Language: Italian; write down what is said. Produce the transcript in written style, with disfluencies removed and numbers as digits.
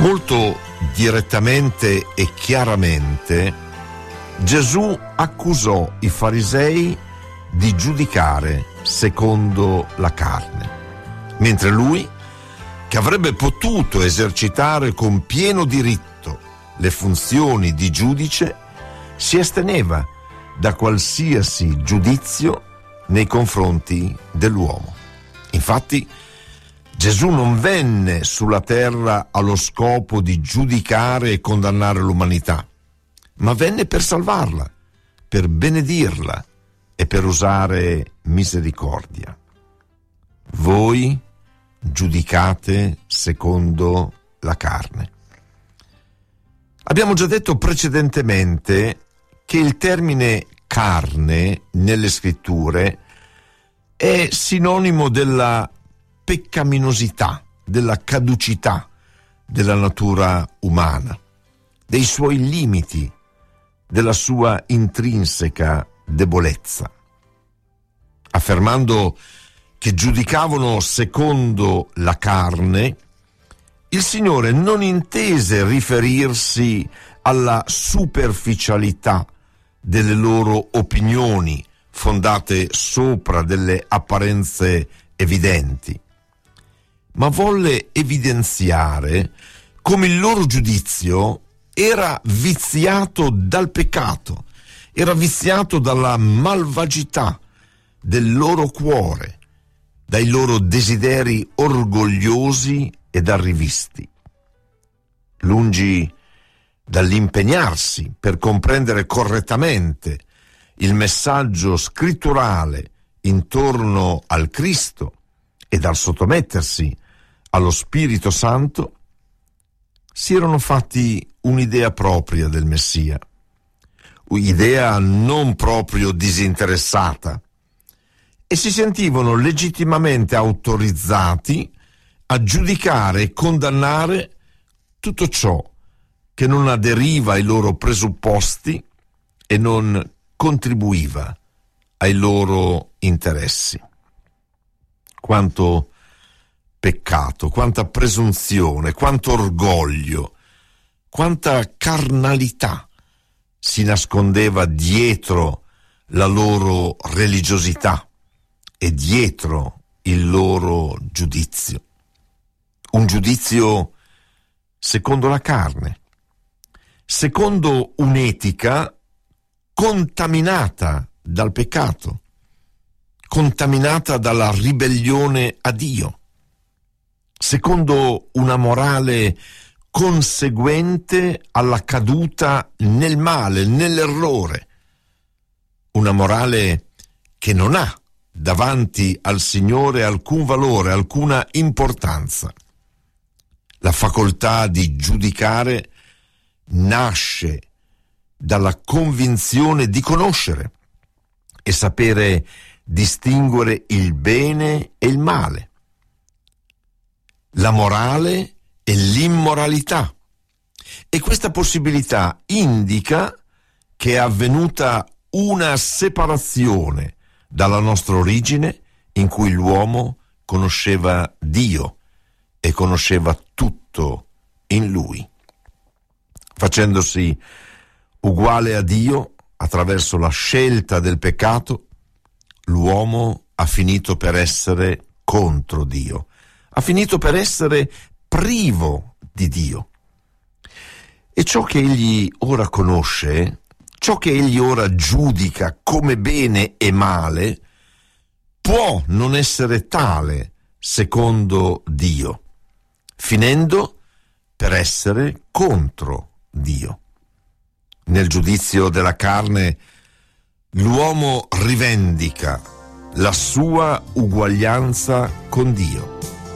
Molto direttamente e chiaramente Gesù accusò i farisei di giudicare secondo la carne, mentre lui, che avrebbe potuto esercitare con pieno diritto le funzioni di giudice, si asteneva da qualsiasi giudizio nei confronti dell'uomo. Infatti, Gesù non venne sulla terra allo scopo di giudicare e condannare l'umanità, ma venne per salvarla, per benedirla e per usare misericordia. Voi giudicate secondo la carne. Abbiamo già detto precedentemente che il termine carne nelle scritture è sinonimo della peccaminosità, della caducità della natura umana, dei suoi limiti, della sua intrinseca debolezza. Affermando che giudicavano secondo la carne, il Signore non intese riferirsi alla superficialità delle loro opinioni fondate sopra delle apparenze evidenti, ma volle evidenziare come il loro giudizio era viziato dal peccato, era viziato dalla malvagità del loro cuore, dai loro desideri orgogliosi ed arrivisti. Lungi dall'impegnarsi per comprendere correttamente il messaggio scritturale intorno al Cristo e dal sottomettersi allo Spirito Santo, si erano fatti un'idea propria del Messia, un'idea non proprio disinteressata, e si sentivano legittimamente autorizzati a giudicare e condannare tutto ciò che non aderiva ai loro presupposti e non contribuiva ai loro interessi. Quanto peccato, quanta presunzione, quanto orgoglio, quanta carnalità si nascondeva dietro la loro religiosità e dietro il loro giudizio. Un giudizio secondo la carne, secondo un'etica contaminata dal peccato, contaminata dalla ribellione a Dio, secondo una morale conseguente alla caduta nel male, nell'errore, una morale che non ha davanti al Signore alcun valore, alcuna importanza. La facoltà di giudicare nasce dalla convinzione di conoscere e sapere distinguere il bene e il male, la morale e l'immoralità. E questa possibilità indica che è avvenuta una separazione dalla nostra origine in cui l'uomo conosceva Dio e conosceva tutto in Lui. Facendosi uguale a Dio attraverso la scelta del peccato, l'uomo ha finito per essere contro Dio, ha finito per essere privo di Dio. E ciò che egli ora conosce, ciò che egli ora giudica come bene e male, può non essere tale secondo Dio, finendo per essere contro Dio. Nel giudizio della carne, l'uomo rivendica la sua uguaglianza con Dio.